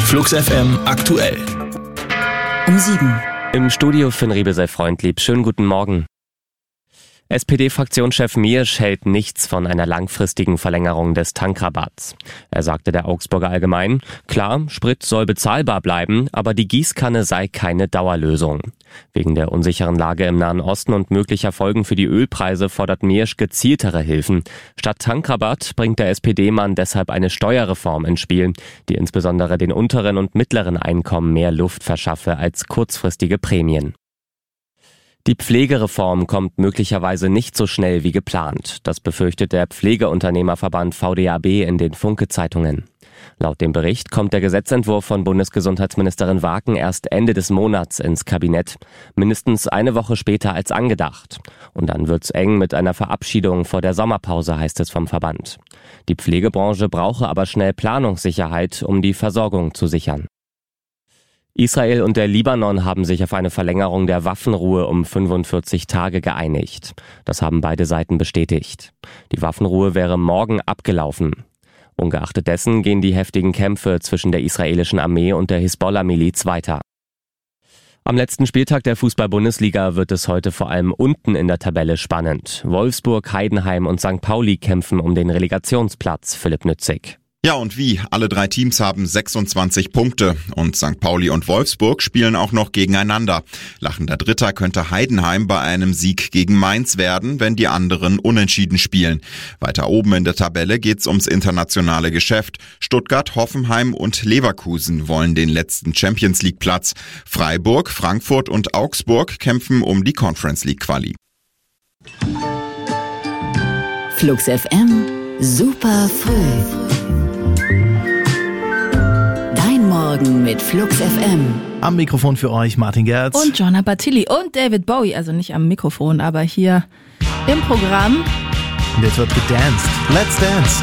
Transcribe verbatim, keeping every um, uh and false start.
Flux F M aktuell. Um sieben. Im Studio Finn Riebe sei freundlieb. Schönen guten Morgen. S P D-Fraktionschef Miersch hält nichts von einer langfristigen Verlängerung des Tankrabatts. Er sagte der Augsburger Allgemein, klar, Sprit soll bezahlbar bleiben, aber die Gießkanne sei keine Dauerlösung. Wegen der unsicheren Lage im Nahen Osten und möglicher Folgen für die Ölpreise fordert Miersch gezieltere Hilfen. Statt Tankrabatt bringt der S P D-Mann deshalb eine Steuerreform ins Spiel, die insbesondere den unteren und mittleren Einkommen mehr Luft verschaffe als kurzfristige Prämien. Die Pflegereform kommt möglicherweise nicht so schnell wie geplant. Das befürchtet der Pflegeunternehmerverband V D A B in den Funke-Zeitungen. Laut dem Bericht kommt der Gesetzentwurf von Bundesgesundheitsministerin Waken erst Ende des Monats ins Kabinett. Mindestens eine Woche später als angedacht. Und dann wird's eng mit einer Verabschiedung vor der Sommerpause, heißt es vom Verband. Die Pflegebranche brauche aber schnell Planungssicherheit, um die Versorgung zu sichern. Israel und der Libanon haben sich auf eine Verlängerung der Waffenruhe um fünfundvierzig Tage geeinigt. Das haben beide Seiten bestätigt. Die Waffenruhe wäre morgen abgelaufen. Ungeachtet dessen gehen die heftigen Kämpfe zwischen der israelischen Armee und der Hisbollah-Miliz weiter. Am letzten Spieltag der Fußball-Bundesliga wird es heute vor allem unten in der Tabelle spannend. Wolfsburg, Heidenheim und Sankt Pauli kämpfen um den Relegationsplatz, Philipp Nützig. Ja, und wie? Alle drei Teams haben sechsundzwanzig Punkte und Sankt Pauli und Wolfsburg spielen auch noch gegeneinander. Lachender Dritter könnte Heidenheim bei einem Sieg gegen Mainz werden, wenn die anderen unentschieden spielen. Weiter oben in der Tabelle geht's ums internationale Geschäft. Stuttgart, Hoffenheim und Leverkusen wollen den letzten Champions League Platz. Freiburg, Frankfurt und Augsburg kämpfen um die Conference League Quali. Flux F M, super früh. Morgen mit Flux F M. Am Mikrofon für euch Martin Gerz. Und Jonna Batilli und David Bowie. Also nicht am Mikrofon, aber hier im Programm. Und jetzt wird gedanced. Let's dance.